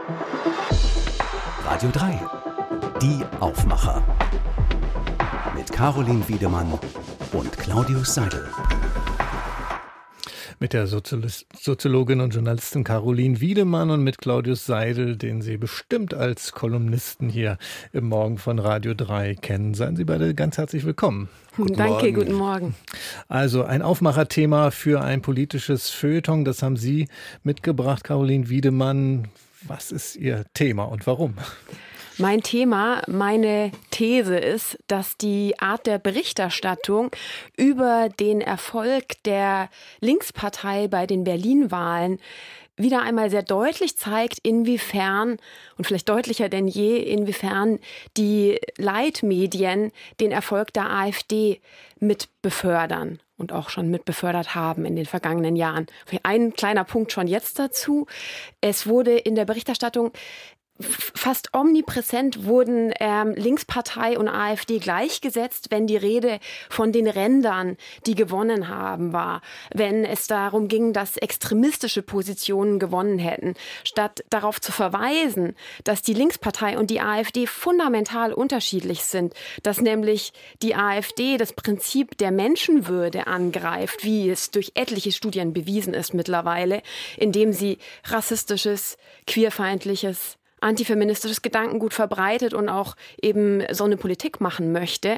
Radio 3. Die Aufmacher. Mit Caroline Wiedemann und Claudius Seidel. Mit der Soziologin und Journalistin Caroline Wiedemann und mit Claudius Seidel, den Sie bestimmt als Kolumnisten hier im Morgen von Radio 3 kennen. Seien Sie beide ganz herzlich willkommen. Danke, guten Morgen. Also ein Aufmacherthema für ein politisches Feuilleton, das haben Sie mitgebracht, Caroline Wiedemann. Was ist Ihr Thema und warum? Mein Thema, meine These ist, dass die Art der Berichterstattung über den Erfolg der Linkspartei bei den Berlin-Wahlen wieder einmal sehr deutlich zeigt, inwiefern, und vielleicht deutlicher denn je, inwiefern die Leitmedien den Erfolg der AfD mit befördern und auch schon mit befördert haben in den vergangenen Jahren. Ein kleiner Punkt schon jetzt dazu. Es wurde in der Berichterstattung fast omnipräsent wurden Linkspartei und AfD gleichgesetzt, wenn die Rede von den Rändern, die gewonnen haben, war. Wenn es darum ging, dass extremistische Positionen gewonnen hätten. Statt darauf zu verweisen, dass die Linkspartei und die AfD fundamental unterschiedlich sind. Dass nämlich die AfD das Prinzip der Menschenwürde angreift, wie es durch etliche Studien bewiesen ist mittlerweile, indem sie rassistisches, queerfeindliches, antifeministisches Gedankengut verbreitet und auch eben so eine Politik machen möchte.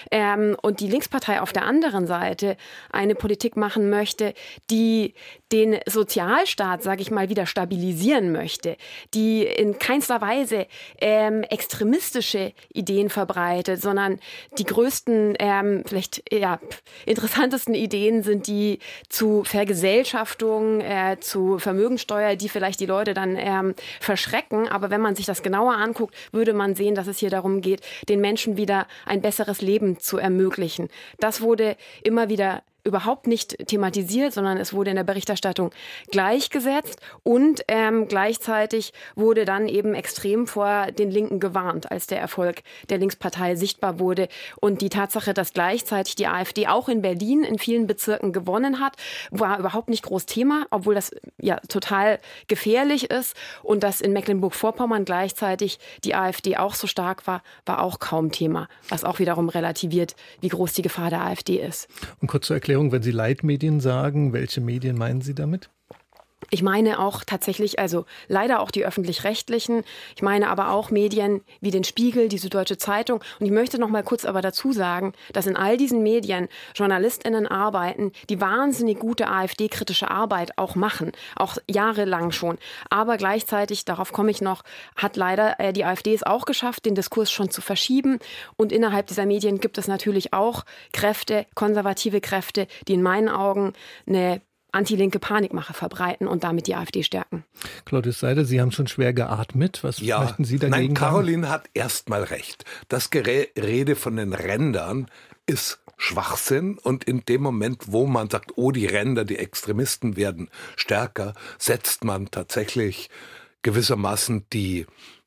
Und die Linkspartei auf der anderen Seite eine Politik machen möchte, die den Sozialstaat, sage ich mal, wieder stabilisieren möchte, die in keinster Weise extremistische Ideen verbreitet, sondern die größten, vielleicht interessantesten Ideen sind die zu Vergesellschaftung, zu Vermögensteuer, die vielleicht die Leute dann verschrecken. Aber wenn man sich das genauer anguckt, würde man sehen, dass es hier darum geht, den Menschen wieder ein besseres Leben zu ermöglichen. Das wurde immer wieder überhaupt nicht thematisiert, sondern es wurde in der Berichterstattung gleichgesetzt und gleichzeitig wurde dann eben extrem vor den Linken gewarnt, als der Erfolg der Linkspartei sichtbar wurde. Und die Tatsache, dass gleichzeitig die AfD auch in Berlin in vielen Bezirken gewonnen hat, war überhaupt nicht groß Thema, obwohl das ja total gefährlich ist. Und dass in Mecklenburg-Vorpommern gleichzeitig die AfD auch so stark war, war auch kaum Thema, was auch wiederum relativiert, wie groß die Gefahr der AfD ist. Und kurz zur Erklärung, wenn Sie Leitmedien sagen, welche Medien meinen Sie damit? Ich meine auch tatsächlich, also leider auch die öffentlich-rechtlichen. Ich meine aber auch Medien wie den Spiegel, die Süddeutsche Zeitung. Und ich möchte noch mal kurz aber dazu sagen, dass in all diesen Medien JournalistInnen arbeiten, die wahnsinnig gute AfD-kritische Arbeit auch machen, auch jahrelang schon. Aber gleichzeitig, darauf komme ich noch, hat leider die AfD es auch geschafft, den Diskurs schon zu verschieben. Und innerhalb dieser Medien gibt es natürlich auch Kräfte, konservative Kräfte, die in meinen Augen eine anti-linke Panikmache verbreiten und damit die AfD stärken. Claudius Seidel, Sie haben schon schwer geatmet. Was möchten Sie dagegen sagen? Nein, Caroline hat erstmal recht. Das Gerede von den Rändern ist Schwachsinn und in dem Moment, wo man sagt, oh, die Ränder, die Extremisten werden stärker, setzt man tatsächlich gewissermaßen die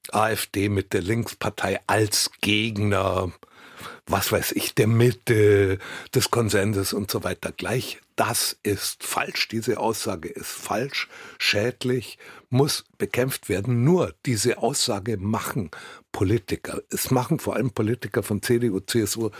AfD mit der Linkspartei als Gegner, was weiß ich, der Mitte, des Konsenses und so weiter gleich. Das ist falsch. Diese Aussage ist falsch, schädlich, muss bekämpft werden. Nur diese Aussage machen Politiker. Es machen vor allem Politiker von CDU, CSU,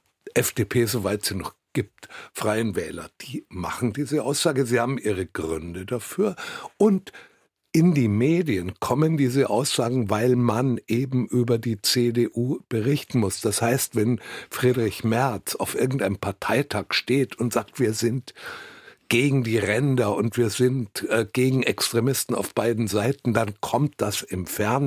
FDP, soweit sie noch gibt, Freien Wähler. Die machen diese Aussage. Sie haben ihre Gründe dafür. Und in die Medien kommen diese Aussagen, weil man eben über die CDU berichten muss. Das heißt, wenn Friedrich Merz auf irgendeinem Parteitag steht und sagt, wir sind gegen die Ränder und wir sind gegen Extremisten auf beiden Seiten, dann kommt das im Fernsehen.